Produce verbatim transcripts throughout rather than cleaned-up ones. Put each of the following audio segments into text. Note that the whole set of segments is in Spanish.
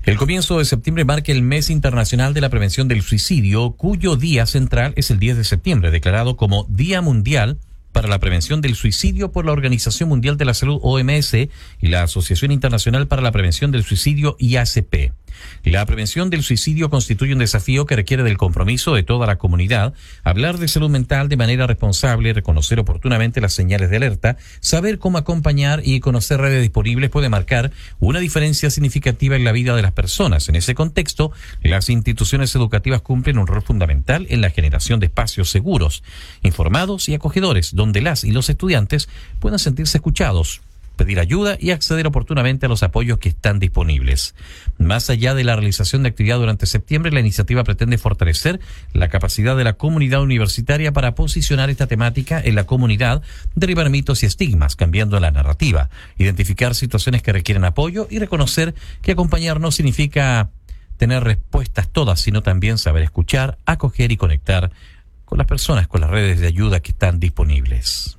El comienzo de septiembre marca el Mes Internacional de la Prevención del Suicidio, cuyo día central es el diez de septiembre, declarado como Día Mundial para la Prevención del Suicidio por la Organización Mundial de la Salud, O M S, y la Asociación Internacional para la Prevención del Suicidio, I A C P. La prevención del suicidio constituye un desafío que requiere del compromiso de toda la comunidad, hablar de salud mental de manera responsable, reconocer oportunamente las señales de alerta, saber cómo acompañar y conocer redes disponibles puede marcar una diferencia significativa en la vida de las personas. En ese contexto, las instituciones educativas cumplen un rol fundamental en la generación de espacios seguros, informados y acogedores, donde las y los estudiantes puedan sentirse escuchados, pedir ayuda y acceder oportunamente a los apoyos que están disponibles. Más allá de la realización de actividad durante septiembre, la iniciativa pretende fortalecer la capacidad de la comunidad universitaria para posicionar esta temática en la comunidad, derribar mitos y estigmas, cambiando la narrativa, identificar situaciones que requieren apoyo y reconocer que acompañar no significa tener respuestas todas, sino también saber escuchar, acoger y conectar con las personas, con las redes de ayuda que están disponibles.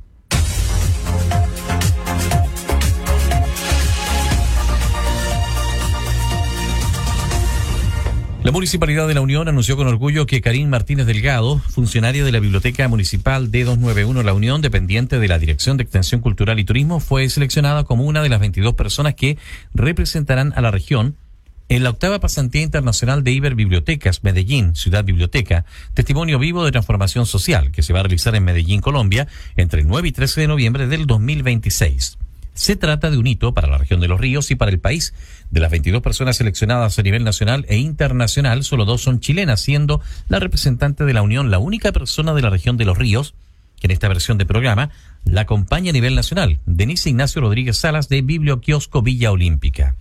La Municipalidad de La Unión anunció con orgullo que Karin Martínez Delgado, funcionaria de la Biblioteca Municipal D doscientos noventa y uno La Unión, dependiente de la Dirección de Extensión Cultural y Turismo, fue seleccionada como una de las veintidós personas que representarán a la región en la octava pasantía internacional de Iberbibliotecas Medellín, Ciudad Biblioteca, testimonio vivo de transformación social, que se va a realizar en Medellín, Colombia, entre el nueve y trece de noviembre del dos mil veintiséis. Se trata de un hito para la región de Los Ríos y para el país. De las veintidós personas seleccionadas a nivel nacional e internacional, solo dos son chilenas, siendo la representante de la Unión la única persona de la región de Los Ríos que en esta versión de programa la acompaña a nivel nacional, Denise Ignacio Rodríguez Salas, de Biblioquiosco Villa Olímpica.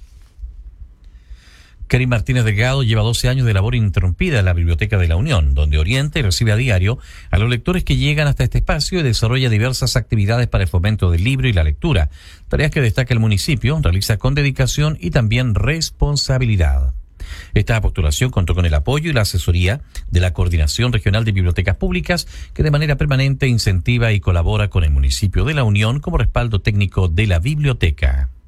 Karin Martínez Delgado lleva doce años de labor ininterrumpida en la Biblioteca de la Unión, donde orienta y recibe a diario a los lectores que llegan hasta este espacio y desarrolla diversas actividades para el fomento del libro y la lectura, tareas que destaca el municipio, realiza con dedicación y también responsabilidad. Esta postulación contó con el apoyo y la asesoría de la Coordinación Regional de Bibliotecas Públicas, que de manera permanente incentiva y colabora con el municipio de La Unión como respaldo técnico de la biblioteca.